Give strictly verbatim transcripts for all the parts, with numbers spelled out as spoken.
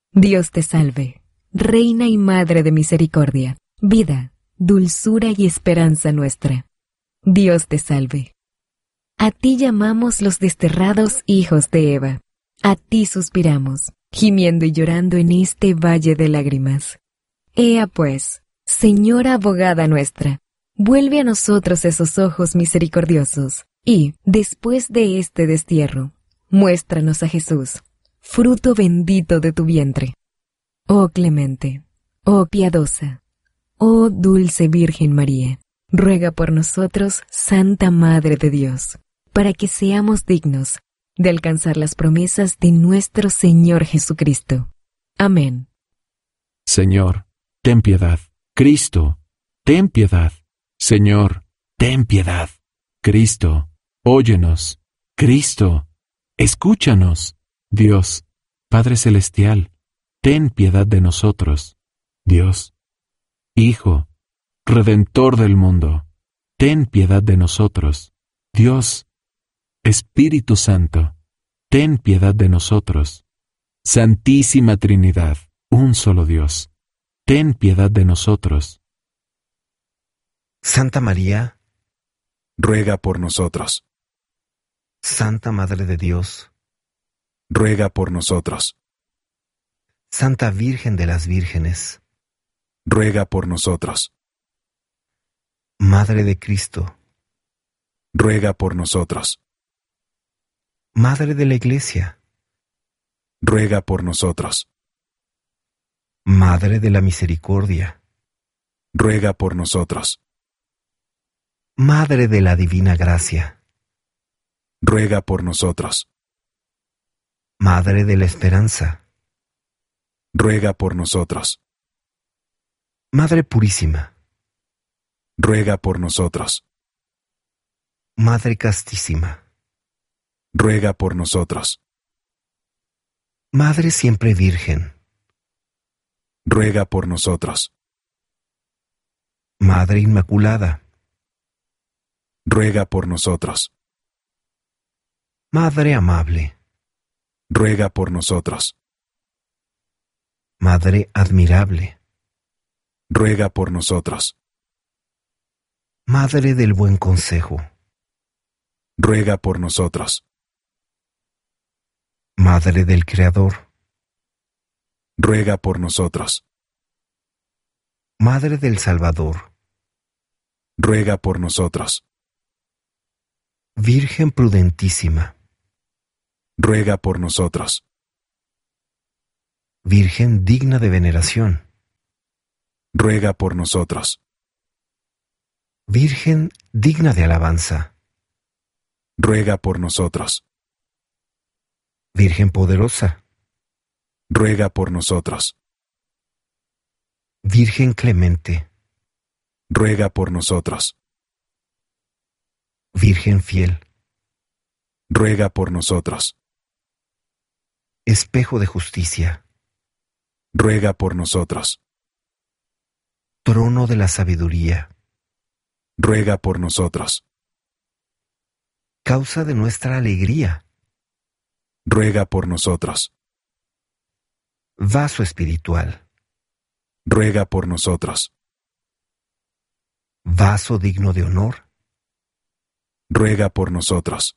Dios te salve, Reina y Madre de misericordia, vida, dulzura y esperanza nuestra. Dios te salve. A ti llamamos los desterrados hijos de Eva. A ti suspiramos, gimiendo y llorando en este valle de lágrimas. Ea pues, Señora abogada nuestra, vuelve a nosotros esos ojos misericordiosos, y, después de este destierro, muéstranos a Jesús, fruto bendito de tu vientre. Oh clemente, oh piadosa, oh dulce Virgen María, ruega por nosotros, Santa Madre de Dios, para que seamos dignos de alcanzar las promesas de nuestro Señor Jesucristo. Amén. Señor, ten piedad. Cristo, ten piedad. Señor, ten piedad. Cristo, óyenos. Cristo, escúchanos. Dios, Padre Celestial, ten piedad de nosotros. Dios, Hijo, Redentor del mundo, ten piedad de nosotros. Dios, Espíritu Santo, ten piedad de nosotros. Santísima Trinidad, un solo Dios, ten piedad de nosotros. Santa María, ruega por nosotros. Santa Madre de Dios, ruega por nosotros. Santa Virgen de las Vírgenes, ruega por nosotros. Madre de Cristo, ruega por nosotros. Madre de la Iglesia, ruega por nosotros. Madre de la Misericordia, ruega por nosotros. Madre de la Divina Gracia, ruega por nosotros. Madre de la Esperanza, ruega por nosotros. Madre Purísima, ruega por nosotros. Madre Castísima, ruega por nosotros. Madre Siempre Virgen, ruega por nosotros. Madre Inmaculada, ruega por nosotros. Madre Amable, ruega por nosotros. Madre Admirable, ruega por nosotros. Madre del Buen Consejo, ruega por nosotros. Madre del Creador, ruega por nosotros. Madre del Salvador, ruega por nosotros. Virgen Prudentísima, ruega por nosotros. Virgen digna de veneración, ruega por nosotros. Virgen digna de alabanza, ruega por nosotros. Virgen poderosa, ruega por nosotros. Virgen clemente, ruega por nosotros. Virgen fiel, ruega por nosotros. Espejo de justicia, ruega por nosotros. Trono de la sabiduría, ruega por nosotros. Causa de nuestra alegría, ruega por nosotros. Vaso espiritual, ruega por nosotros. Vaso digno de honor, ruega por nosotros.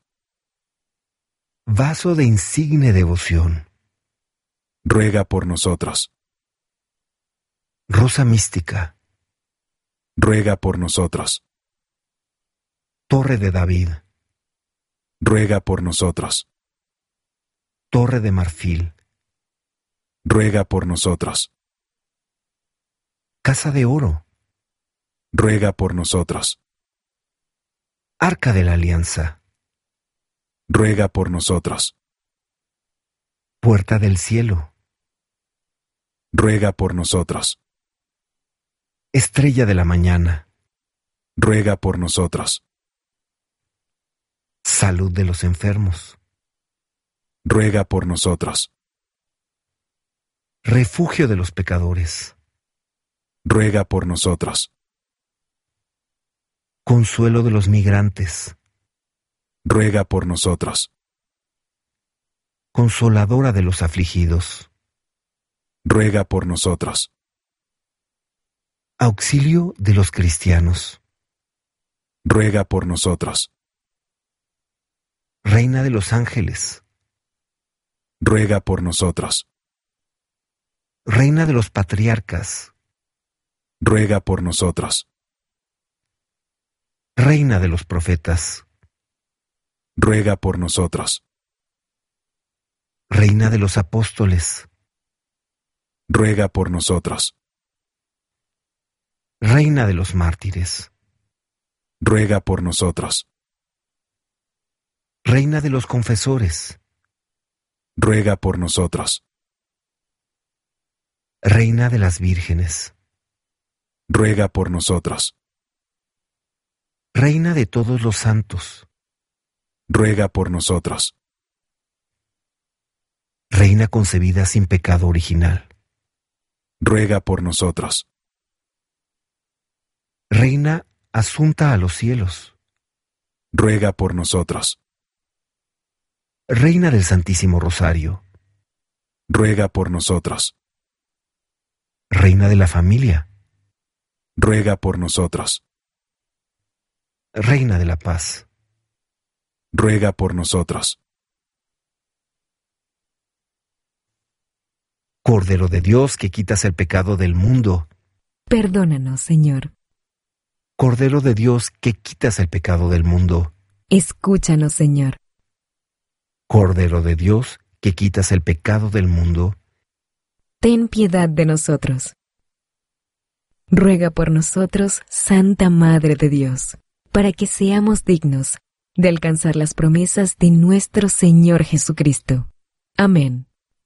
Vaso de insigne devoción, ruega por nosotros. Rosa mística, ruega por nosotros. Torre de David, ruega por nosotros. Torre de marfil, ruega por nosotros. Casa de oro, ruega por nosotros. Arca de la Alianza, ruega por nosotros. Puerta del cielo, ruega por nosotros. Estrella de la mañana, ruega por nosotros. Salud de los enfermos, ruega por nosotros. Refugio de los pecadores, ruega por nosotros. Consuelo de los migrantes, ruega por nosotros. Consoladora de los afligidos, ruega por nosotros. Auxilio de los cristianos. Ruega por nosotros. Reina de los ángeles. Ruega por nosotros. Reina de los patriarcas. Ruega por nosotros. Reina de los profetas. Ruega por nosotros. Reina de los apóstoles. Ruega por nosotros. Reina de los mártires. Ruega por nosotros. Reina de los confesores. Ruega por nosotros. Reina de las vírgenes. Ruega por nosotros. Reina de todos los santos. Ruega por nosotros. Reina concebida sin pecado original. Ruega por nosotros. Reina asunta a los cielos. Ruega por nosotros. Reina del Santísimo Rosario. Ruega por nosotros. Reina de la familia. Ruega por nosotros. Reina de la paz. Ruega por nosotros. Cordero de Dios que quitas el pecado del mundo. Perdónanos, Señor. Cordero de Dios que quitas el pecado del mundo. Escúchanos, Señor. Cordero de Dios que quitas el pecado del mundo. Ten piedad de nosotros. Ruega por nosotros, Santa Madre de Dios, para que seamos dignos de alcanzar las promesas de nuestro Señor Jesucristo. Amén.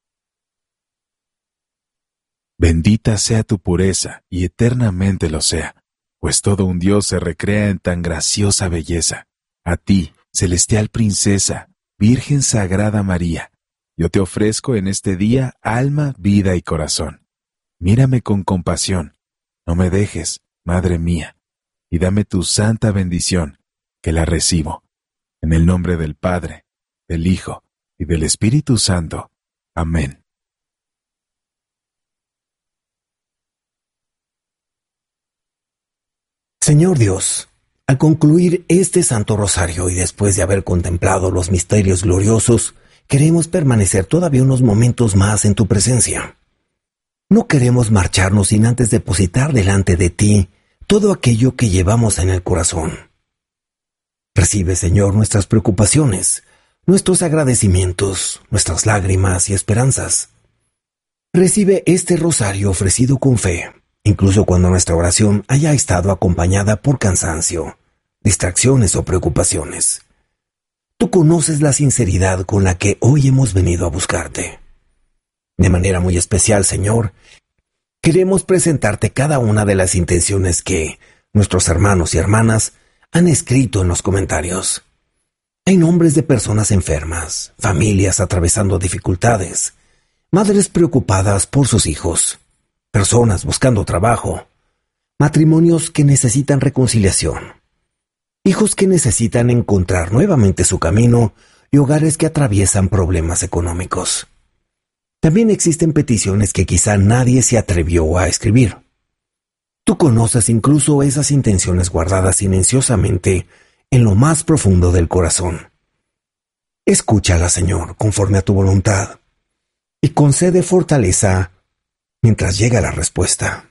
Bendita sea tu pureza, y eternamente lo sea, pues todo un Dios se recrea en tan graciosa belleza. A ti, celestial princesa, Virgen Sagrada María, yo te ofrezco en este día alma, vida y corazón. Mírame con compasión, no me dejes, Madre mía, y dame tu santa bendición, que la recibo. En el nombre del Padre, del Hijo y del Espíritu Santo. Amén. Señor Dios, al concluir este Santo Rosario y después de haber contemplado los misterios gloriosos, queremos permanecer todavía unos momentos más en tu presencia. No queremos marcharnos sin antes depositar delante de ti todo aquello que llevamos en el corazón. Recibe, Señor, nuestras preocupaciones, nuestros agradecimientos, nuestras lágrimas y esperanzas. Recibe este rosario ofrecido con fe, incluso cuando nuestra oración haya estado acompañada por cansancio, distracciones o preocupaciones. Tú conoces la sinceridad con la que hoy hemos venido a buscarte. De manera muy especial, Señor, queremos presentarte cada una de las intenciones que nuestros hermanos y hermanas han escrito en los comentarios. Hay nombres de personas enfermas, familias atravesando dificultades, madres preocupadas por sus hijos, personas buscando trabajo, matrimonios que necesitan reconciliación, hijos que necesitan encontrar nuevamente su camino y hogares que atraviesan problemas económicos. También existen peticiones que quizá nadie se atrevió a escribir. Tú conoces incluso esas intenciones guardadas silenciosamente en lo más profundo del corazón. Escúchala, Señor, conforme a tu voluntad, y concede fortaleza mientras llega la respuesta.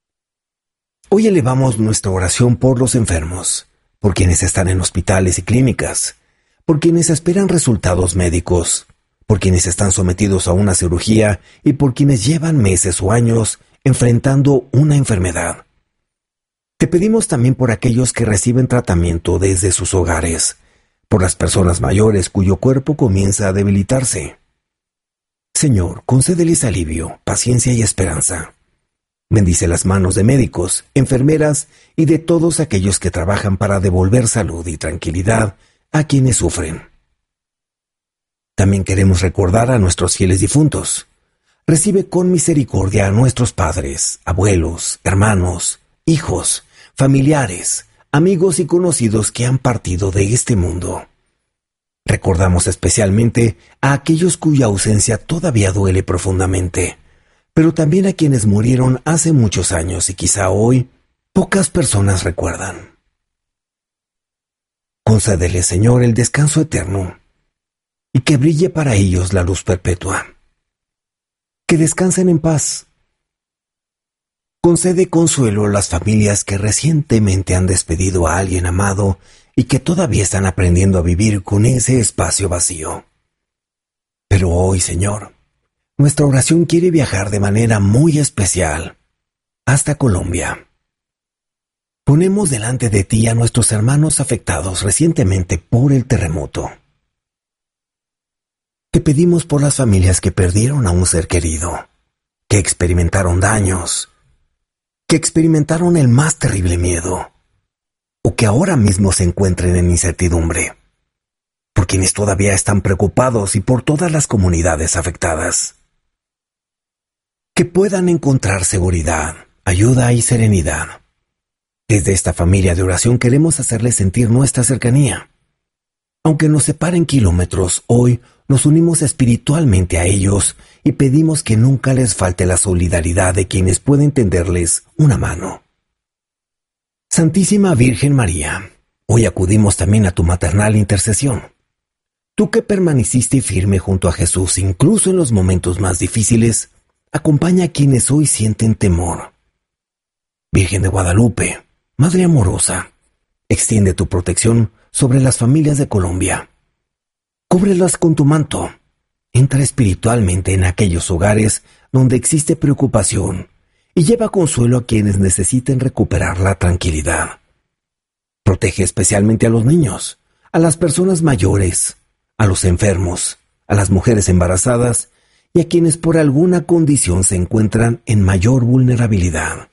Hoy elevamos nuestra oración por los enfermos, por quienes están en hospitales y clínicas, por quienes esperan resultados médicos, por quienes están sometidos a una cirugía y por quienes llevan meses o años enfrentando una enfermedad. Te pedimos también por aquellos que reciben tratamiento desde sus hogares, por las personas mayores cuyo cuerpo comienza a debilitarse. Señor, concédeles alivio, paciencia y esperanza. Bendice las manos de médicos, enfermeras y de todos aquellos que trabajan para devolver salud y tranquilidad a quienes sufren. También queremos recordar a nuestros fieles difuntos. Recibe con misericordia a nuestros padres, abuelos, hermanos, hijos, familiares, amigos y conocidos que han partido de este mundo. Recordamos especialmente a aquellos cuya ausencia todavía duele profundamente, pero también a quienes murieron hace muchos años y quizá hoy pocas personas recuerdan. Concédele, Señor, el descanso eterno y que brille para ellos la luz perpetua. Que descansen en paz. Concede consuelo a las familias que recientemente han despedido a alguien amado y que todavía están aprendiendo a vivir con ese espacio vacío. Pero hoy, Señor, nuestra oración quiere viajar de manera muy especial hasta Colombia. Ponemos delante de ti a nuestros hermanos afectados recientemente por el terremoto. Te pedimos por las familias que perdieron a un ser querido, que experimentaron daños, que experimentaron el más terrible miedo, o que ahora mismo se encuentren en incertidumbre, por quienes todavía están preocupados y por todas las comunidades afectadas. Que puedan encontrar seguridad, ayuda y serenidad. Desde esta familia de oración queremos hacerles sentir nuestra cercanía. Aunque nos separen kilómetros, hoy nos unimos espiritualmente a ellos y pedimos que nunca les falte la solidaridad de quienes pueden tenderles una mano. Santísima Virgen María, hoy acudimos también a tu maternal intercesión. Tú que permaneciste firme junto a Jesús incluso en los momentos más difíciles, acompaña a quienes hoy sienten temor. Virgen de Guadalupe, Madre amorosa, extiende tu protección sobre las familias de Colombia. Cúbrelas con tu manto. Entra espiritualmente en aquellos hogares donde existe preocupación y lleva consuelo a quienes necesiten recuperar la tranquilidad. Protege especialmente a los niños, a las personas mayores, a los enfermos, a las mujeres embarazadas y a quienes por alguna condición se encuentran en mayor vulnerabilidad.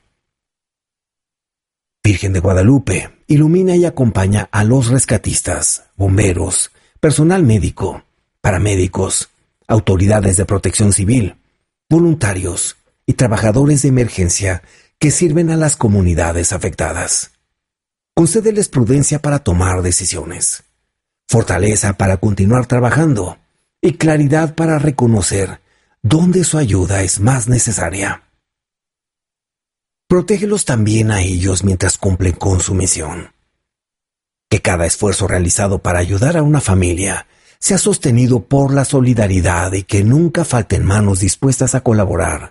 Virgen de Guadalupe, ilumina y acompaña a los rescatistas, bomberos, personal médico, paramédicos, autoridades de protección civil, voluntarios y trabajadores de emergencia que sirven a las comunidades afectadas. Concédeles prudencia para tomar decisiones, fortaleza para continuar trabajando y claridad para reconocer dónde su ayuda es más necesaria. Protégelos también a ellos mientras cumplen con su misión. Que cada esfuerzo realizado para ayudar a una familia sea sostenido por la solidaridad y que nunca falten manos dispuestas a colaborar.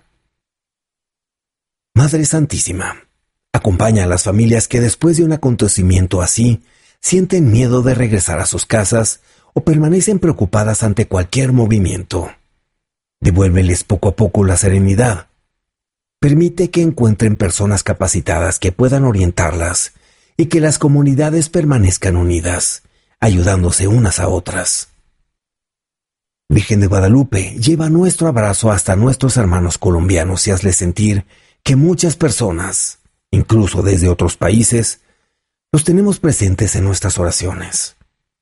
Madre Santísima, acompaña a las familias que después de un acontecimiento así sienten miedo de regresar a sus casas o permanecen preocupadas ante cualquier movimiento. Devuélveles poco a poco la serenidad. Permite que encuentren personas capacitadas que puedan orientarlas y que las comunidades permanezcan unidas, ayudándose unas a otras. Virgen de Guadalupe, lleva nuestro abrazo hasta nuestros hermanos colombianos y hazles sentir que muchas personas, incluso desde otros países, los tenemos presentes en nuestras oraciones.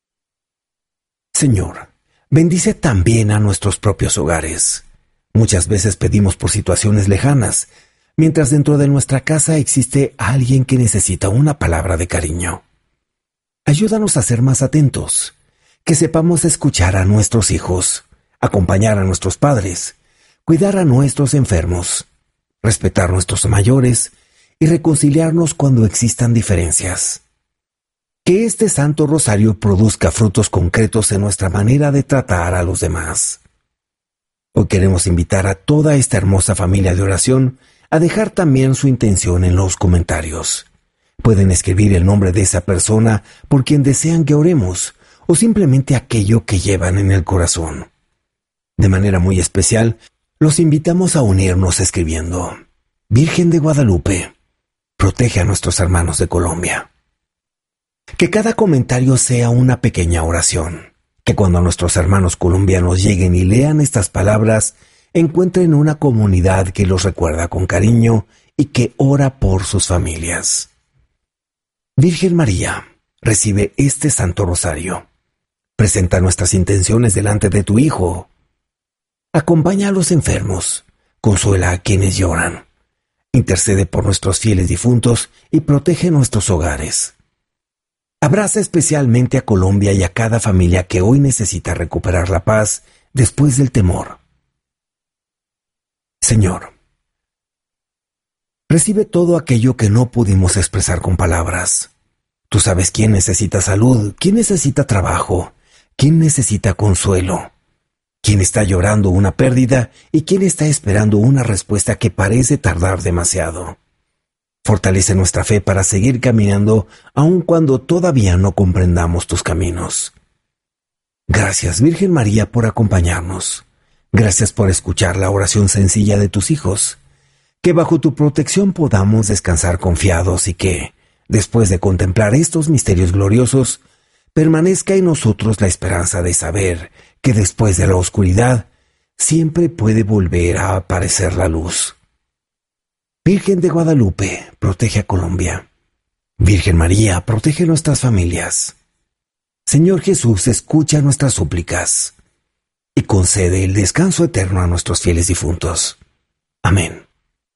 Señor, bendice también a nuestros propios hogares. Muchas veces pedimos por situaciones lejanas, mientras dentro de nuestra casa existe alguien que necesita una palabra de cariño. Ayúdanos a ser más atentos, que sepamos escuchar a nuestros hijos, acompañar a nuestros padres, cuidar a nuestros enfermos, respetar a nuestros mayores y reconciliarnos cuando existan diferencias. Que este Santo Rosario produzca frutos concretos en nuestra manera de tratar a los demás. Hoy queremos invitar a toda esta hermosa familia de oración a dejar también su intención en los comentarios. Pueden escribir el nombre de esa persona por quien desean que oremos, o simplemente aquello que llevan en el corazón. De manera muy especial, los invitamos a unirnos escribiendo: Virgen de Guadalupe, protege a nuestros hermanos de Colombia. Que cada comentario sea una pequeña oración. Que cuando nuestros hermanos colombianos lleguen y lean estas palabras, encuentren una comunidad que los recuerda con cariño y que ora por sus familias. Virgen María, recibe este Santo Rosario. Presenta nuestras intenciones delante de tu Hijo. Acompaña a los enfermos, consuela a quienes lloran. Intercede por nuestros fieles difuntos y protege nuestros hogares. Abraza especialmente a Colombia y a cada familia que hoy necesita recuperar la paz después del temor. Señor, Recibe todo aquello que no pudimos expresar con palabras. Tú sabes quién necesita salud, quién necesita trabajo, quién necesita consuelo, quién está llorando una pérdida y quién está esperando una respuesta que parece tardar demasiado. Fortalece nuestra fe para seguir caminando aun cuando todavía no comprendamos tus caminos. Gracias, Virgen María, por acompañarnos. Gracias por escuchar la oración sencilla de tus hijos. Que bajo tu protección podamos descansar confiados y que, después de contemplar estos misterios gloriosos, permanezca en nosotros la esperanza de saber que después de la oscuridad siempre puede volver a aparecer la luz. Virgen de Guadalupe, protege a Colombia. Virgen María, protege nuestras familias. Señor Jesús, escucha nuestras súplicas y concede el descanso eterno a nuestros fieles difuntos. Amén.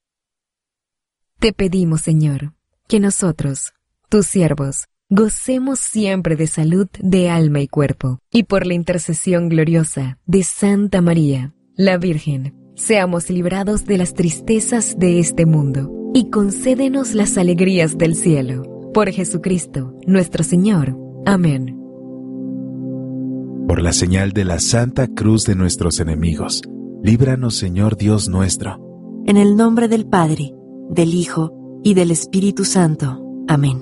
Te pedimos, Señor, que nosotros, tus siervos, gocemos siempre de salud de alma y cuerpo, y por la intercesión gloriosa de Santa María, la Virgen, seamos librados de las tristezas de este mundo, y concédenos las alegrías del cielo. Por Jesucristo, nuestro Señor. Amén. Por la señal de la Santa Cruz de nuestros enemigos, líbranos, Señor Dios nuestro. En el nombre del Padre, del Hijo y del Espíritu Santo. Amén.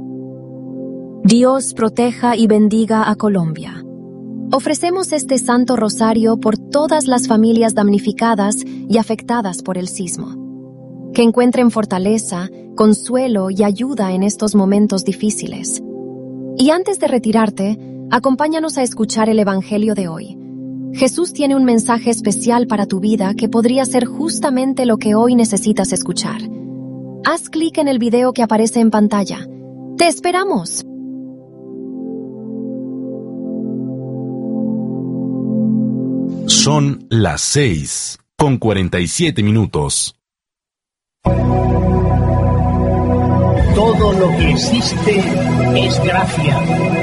Dios proteja y bendiga a Colombia. Ofrecemos este Santo Rosario por todas las familias damnificadas y afectadas por el sismo. Que encuentren fortaleza, consuelo y ayuda en estos momentos difíciles. Y antes de retirarte, acompáñanos a escuchar el Evangelio de hoy. Jesús tiene un mensaje especial para tu vida que podría ser justamente lo que hoy necesitas escuchar. Haz clic en el video que aparece en pantalla. ¡Te esperamos! Son las seis con cuarenta y siete minutos. Todo lo que existe es gracia.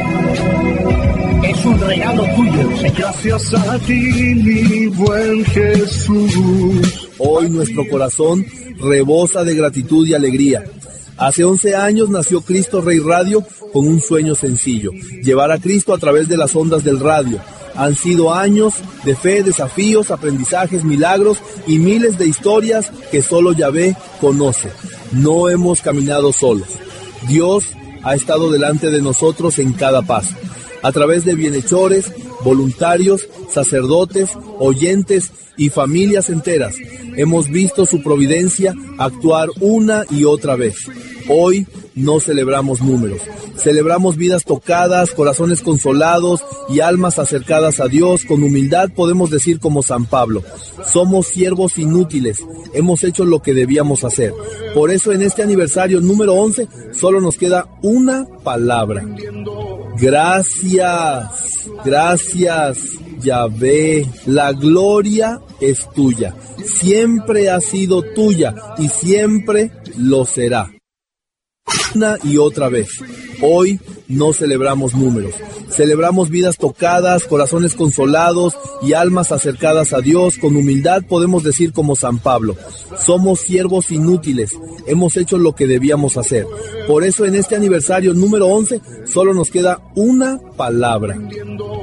Es un regalo tuyo, Señor. Gracias a ti, mi buen Jesús. Hoy nuestro corazón rebosa de gratitud y alegría. Hace once años nació Cristo Rey Radio con un sueño sencillo: llevar a Cristo a través de las ondas del radio. Han sido años de fe, desafíos, aprendizajes, milagros y miles de historias que solo Yahvé conoce. No hemos caminado solos. Dios ha estado delante de nosotros en cada paso. A través de bienhechores, voluntarios, sacerdotes, oyentes y familias enteras, hemos visto su providencia actuar una y otra vez. Hoy no celebramos números, celebramos vidas tocadas, corazones consolados y almas acercadas a Dios. Con humildad podemos decir como San Pablo: somos siervos inútiles, hemos hecho lo que debíamos hacer. Por eso en este aniversario número once solo nos queda una palabra: gracias, gracias, Yahvé. La gloria es tuya, siempre ha sido tuya y siempre lo será. Una y otra vez. Hoy no celebramos números, celebramos vidas tocadas, corazones consolados y almas acercadas a Dios. Con humildad podemos decir como San Pablo: somos siervos inútiles, hemos hecho lo que debíamos hacer. Por eso en este aniversario número once solo nos queda una palabra: